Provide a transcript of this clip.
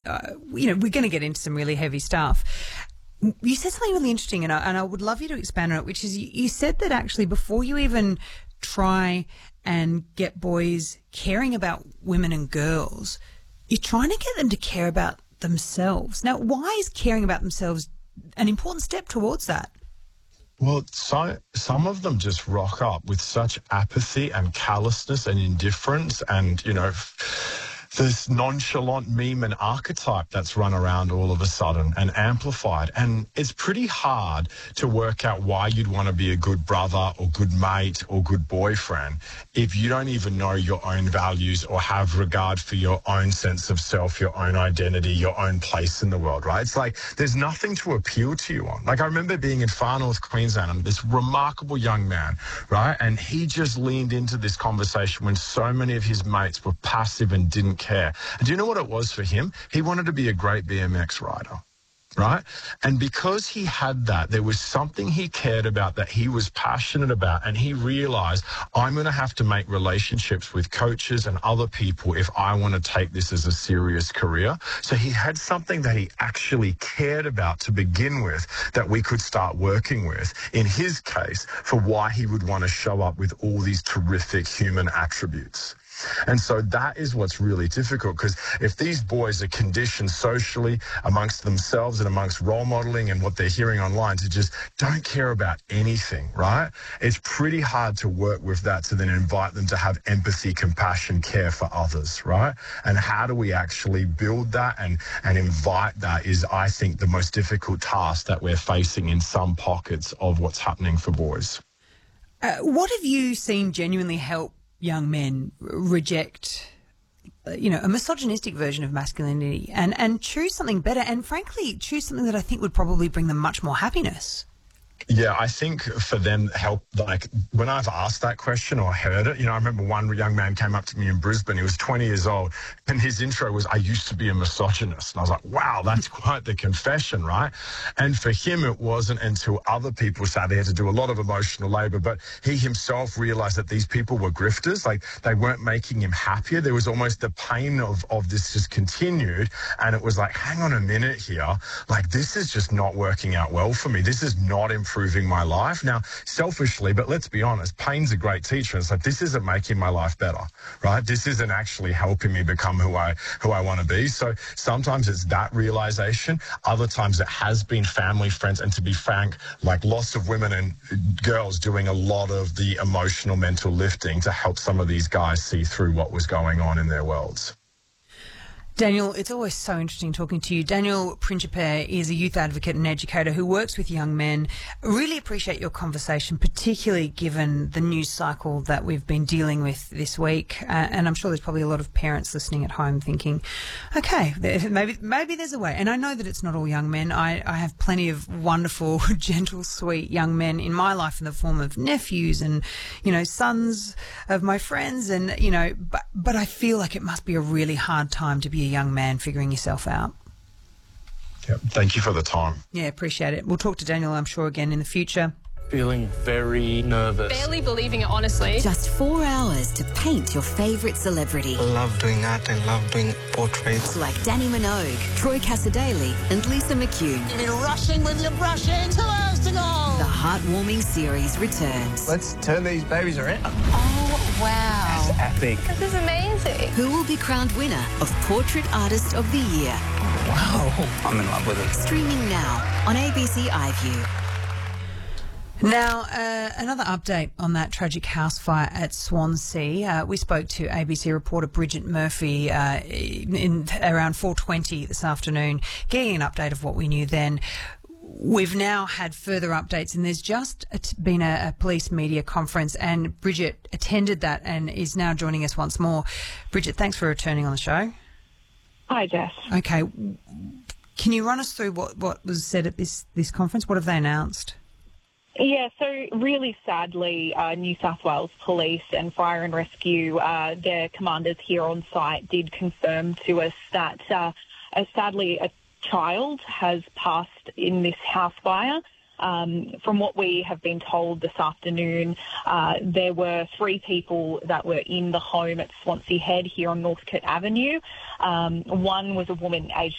we're going to get into some really heavy stuff. You said something really interesting, and I would love you to expand on it, which is you said that actually before you even try and get boys caring about women and girls, you're trying to get them to care about themselves. Now, why is caring about themselves an important step towards that? Well, some of them just rock up with such apathy and callousness and indifference and, this nonchalant meme and archetype that's run around all of a sudden and amplified. And it's pretty hard to work out why you'd want to be a good brother or good mate or good boyfriend if you don't even know your own values or have regard for your own sense of self, your own identity, your own place in the world, right? It's like there's nothing to appeal to you on. Like I remember being in Far North Queensland and this remarkable young man, right? And he just leaned into this conversation when so many of his mates were passive and didn't care. And do you know what it was for him? He wanted to be a great BMX rider, right? And because he had that, there was something he cared about that he was passionate about, and he realized, I'm going to have to make relationships with coaches and other people if I want to take this as a serious career. So he had something that he actually cared about to begin with that we could start working with, in his case, for why he would want to show up with all these terrific human attributes. And so that is what's really difficult, because if these boys are conditioned socially amongst themselves and amongst role modeling and what they're hearing online to just don't care about anything, right? It's pretty hard to work with that to then invite them to have empathy, compassion, care for others, right? And how do we actually build that and invite that is, I think, the most difficult task that we're facing in some pockets of what's happening for boys. What have you seen genuinely help young men reject, a misogynistic version of masculinity and choose something better, and frankly choose something that I think would probably bring them much more happiness? Yeah, I think for them help, like when I've asked that question or heard it, I remember one young man came up to me in Brisbane. He was 20 years old and his intro was, I used to be a misogynist. And I was like, wow, that's quite the confession, right? And for him, it wasn't until other people started, he had to do a lot of emotional labor, but he himself realized that these people were grifters. Like they weren't making him happier. There was almost the pain of this just continued. And it was like, hang on a minute here. Like this is just not working out well for me. This is not improving my life. Now, selfishly, but let's be honest, pain's a great teacher. It's like, this isn't making my life better, right? This isn't actually helping me become who I want to be. So sometimes it's that realization. Other times it has been family, friends, and to be frank, like lots of women and girls doing a lot of the emotional, mental lifting to help some of these guys see through what was going on in their worlds. Daniel, it's always so interesting talking to you. Daniel Principe is a youth advocate and educator who works with young men. Really appreciate your conversation, particularly given the news cycle that we've been dealing with this week. And I'm sure there's probably a lot of parents listening at home thinking, okay, maybe there's a way. And I know that it's not all young men. I have plenty of wonderful, gentle, sweet young men in my life in the form of nephews and, sons of my friends. And, but I feel like it must be a really hard time to be a young man figuring yourself out. Yep. Thank you for the time. Yeah, appreciate it. We'll talk to Daniel, I'm sure, again in the future. Feeling very nervous. Barely believing it, honestly. Just 4 hours to paint your favourite celebrity. I love doing art. I love doing portraits. Like Danny Minogue, Troy Cassadaly and Lisa McCune. You've been rushing with your brushing. 2 hours to go. The heartwarming series returns. Let's turn these babies around. Oh, wow. That's epic. This is amazing. Who will be crowned winner of Portrait Artist of the Year? Wow. I'm in love with it. Streaming now on ABC iView. Now, another update on that tragic house fire at Swansea. We spoke to ABC reporter Bridget Murphy in around 4:20 this afternoon, getting an update of what we knew then. We've now had further updates, and there's just been a police media conference, and Bridget attended that and is now joining us once more. Bridget, thanks for returning on the show. Hi, Jess. Okay. Can you run us through what was said at this conference? What have they announced? Yeah, so really sadly, New South Wales Police and Fire and Rescue, their commanders here on site did confirm to us that sadly a child has passed in this house fire. From what we have been told this afternoon, there were 3 people that were in the home at Swansea Head here on Northcote Avenue. One was a woman aged